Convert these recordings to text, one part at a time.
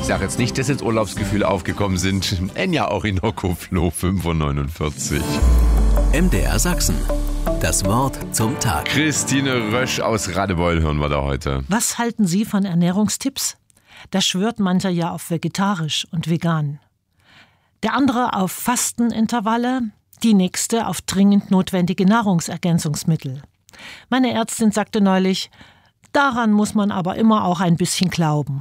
Ich sage jetzt nicht, dass jetzt Urlaubsgefühle aufgekommen sind. Enya Orinoco Floh 5:49. MDR Sachsen. Das Wort zum Tag. Christine Rösch aus Radebeul hören wir da heute. Was halten Sie von Ernährungstipps? Da schwört mancher ja auf vegetarisch und vegan. Der andere auf Fastenintervalle, die nächste auf dringend notwendige Nahrungsergänzungsmittel. Meine Ärztin sagte neulich, daran muss man aber immer auch ein bisschen glauben.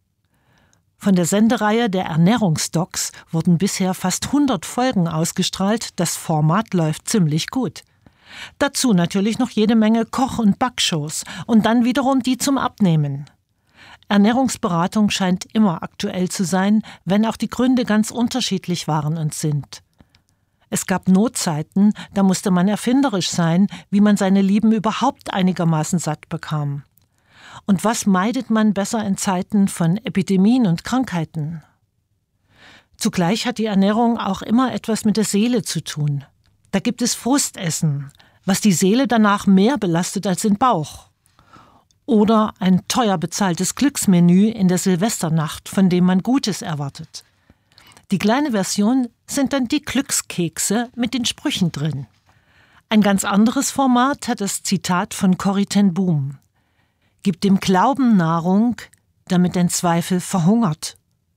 Von der Sendereihe der Ernährungsdocs wurden bisher fast 100 Folgen ausgestrahlt. Das Format läuft ziemlich gut. Dazu natürlich noch jede Menge Koch- und Backshows und dann wiederum die zum Abnehmen. Ernährungsberatung scheint immer aktuell zu sein, wenn auch die Gründe ganz unterschiedlich waren und sind. Es gab Notzeiten, da musste man erfinderisch sein, wie man seine Lieben überhaupt einigermaßen satt bekam. Und was meidet man besser in Zeiten von Epidemien und Krankheiten? Zugleich hat die Ernährung auch immer etwas mit der Seele zu tun. Da gibt es Frustessen, was die Seele danach mehr belastet als den Bauch. Oder ein teuer bezahltes Glücksmenü in der Silvesternacht, von dem man Gutes erwartet. Die kleine Version sind dann die Glückskekse mit den Sprüchen drin. Ein ganz anderes Format hat das Zitat von Corrie ten Boom. Gib dem Glauben Nahrung, damit dein Zweifel verhungert.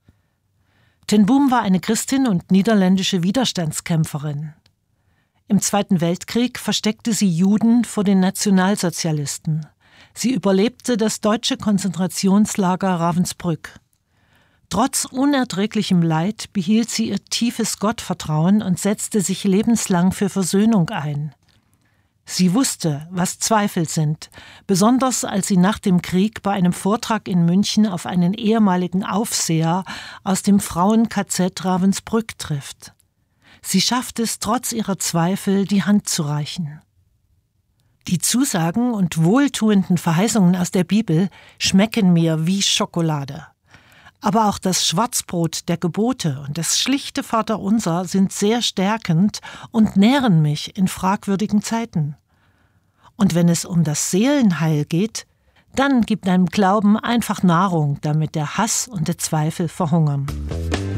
Ten Boom war eine Christin und niederländische Widerstandskämpferin. Im Zweiten Weltkrieg versteckte sie Juden vor den Nationalsozialisten. Sie überlebte das deutsche Konzentrationslager Ravensbrück. Trotz unerträglichem Leid behielt sie ihr tiefes Gottvertrauen und setzte sich lebenslang für Versöhnung ein. Sie wusste, was Zweifel sind, besonders als sie nach dem Krieg bei einem Vortrag in München auf einen ehemaligen Aufseher aus dem Frauen-KZ Ravensbrück trifft. Sie schafft es, trotz ihrer Zweifel die Hand zu reichen. Die Zusagen und wohltuenden Verheißungen aus der Bibel schmecken mir wie Schokolade. Aber auch das Schwarzbrot der Gebote und das schlichte Vaterunser sind sehr stärkend und nähren mich in fragwürdigen Zeiten. Und wenn es um das Seelenheil geht, dann gibt einem Glauben einfach Nahrung, damit der Hass und der Zweifel verhungern.